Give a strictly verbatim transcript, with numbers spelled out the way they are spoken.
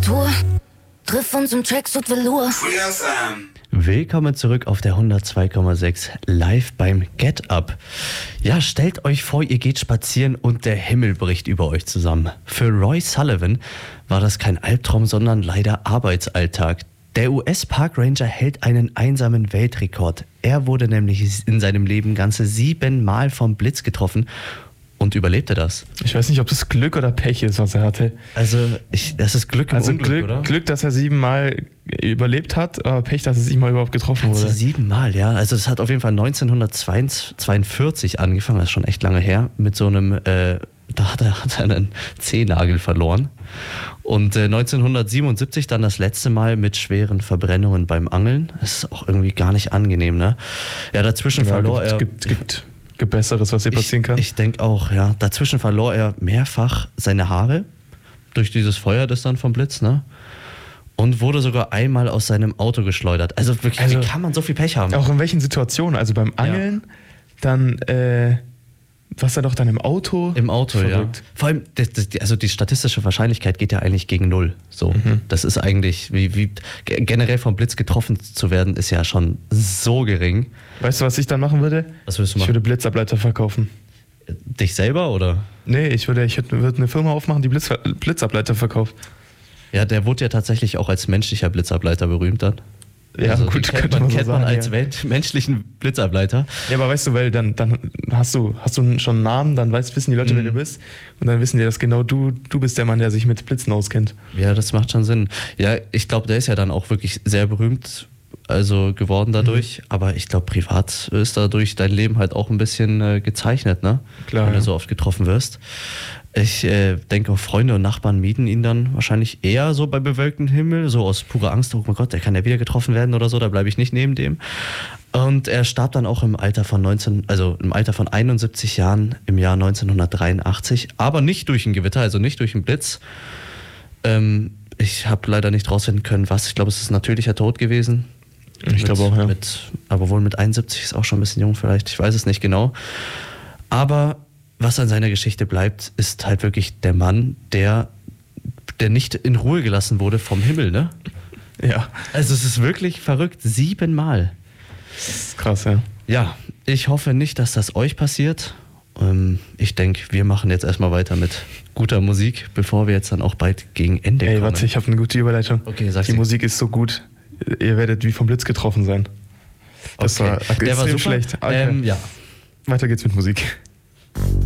Tour. Triff uns im Tracksuit Velour. Willkommen zurück auf der hundertzwei Komma sechs live beim Get Up. Ja, stellt euch vor, ihr geht spazieren und der Himmel bricht über euch zusammen. Für Roy Sullivan war das kein Albtraum, sondern leider Arbeitsalltag. Der U S-Parkranger hält einen einsamen Weltrekord. Er wurde nämlich in seinem Leben ganze siebenmal vom Blitz getroffen und überlebte das. Ich weiß nicht, ob das Glück oder Pech ist, was er hatte. Also, ich, das ist Glück im Also Unglück, Glück, oder? Glück, dass er siebenmal überlebt hat, aber Pech, dass er siebenmal überhaupt getroffen wurde. Siebenmal, ja. Also das hat auf jeden Fall neunzehnhundertzweiundvierzig angefangen, das ist schon echt lange her, mit so einem, äh, da hat er, hat er einen Zehennagel verloren. Und äh, neunzehnhundertsiebenundsiebzig dann das letzte Mal mit schweren Verbrennungen beim Angeln. Das ist auch irgendwie gar nicht angenehm, ne? Ja, dazwischen Ja, verlor gibt, er... gibt, gibt, gibt Besseres, was hier passieren kann. Ich, ich denke auch, ja. Dazwischen verlor er mehrfach seine Haare durch dieses Feuer, das dann vom Blitz, ne? Und wurde sogar einmal aus seinem Auto geschleudert. Also wirklich, Also, wie kann man so viel Pech haben? Auch in welchen Situationen? Also beim Angeln, ja. dann, äh, was er doch dann im Auto? Im Auto, verrückt. ja. Vor allem, das, das, also die statistische Wahrscheinlichkeit geht ja eigentlich gegen null. So, Mhm. das ist eigentlich, wie, wie generell vom Blitz getroffen zu werden, ist ja schon so gering. Weißt du, was ich dann machen würde? Was würdest du Ich machen? würde Blitzableiter verkaufen. Dich selber, oder? Nee, ich würde, ich würde eine Firma aufmachen, die Blitz, Blitzableiter verkauft. Ja, der wurde ja tatsächlich auch als menschlicher Blitzableiter berühmt dann. Ja, also, gut, den kennt könnte man, man so kennt man sagen, als ja. Welt, menschlichen Blitzableiter. Ja, aber weißt du, weil dann, dann hast du, hast du schon einen Namen, dann weißt, wissen die Leute, Mhm. wer du bist. Und dann wissen die, dass genau du, du bist der Mann, der sich mit Blitzen auskennt. Ja, das macht schon Sinn. Ja, ich glaube, der ist ja dann auch wirklich sehr berühmt also geworden dadurch. Mhm. Aber ich glaube, privat ist dadurch dein Leben halt auch ein bisschen äh, gezeichnet, ne? Klar, wenn ja. du so oft getroffen wirst. Ich äh, denke, auch Freunde und Nachbarn mieden ihn dann wahrscheinlich eher so bei bewölktem Himmel, so aus purer Angst, oh mein Gott, der kann ja wieder getroffen werden oder so, da bleibe ich nicht neben dem. Und er starb dann auch im Alter von neunzehn, also im Alter von einundsiebzig Jahren im Jahr neunzehnhundertdreiundachtzig, aber nicht durch ein Gewitter, also nicht durch einen Blitz. Ähm, ich habe leider nicht rausfinden können, was. Ich glaube, es ist ein natürlicher Tod gewesen. Ich glaube auch, ja. Mit, aber wohl mit einundsiebzig ist auch schon ein bisschen jung vielleicht, ich weiß es nicht genau. Aber was an seiner Geschichte bleibt, ist halt wirklich der Mann, der, der nicht in Ruhe gelassen wurde vom Himmel, ne? Ja. Also es ist wirklich verrückt, siebenmal. Das ist krass, ja. Ja, ich hoffe nicht, dass das euch passiert. Ähm, ich denke, wir machen jetzt erstmal weiter mit guter Musik, bevor wir jetzt dann auch bald gegen Ende Ey, kommen. warte, ich habe eine gute Überleitung. Okay, sag Die sie. Musik ist so gut, ihr werdet wie vom Blitz getroffen sein. Das Okay. war Der war extrem super. schlecht. Okay. Ähm, ja. Weiter geht's mit Musik.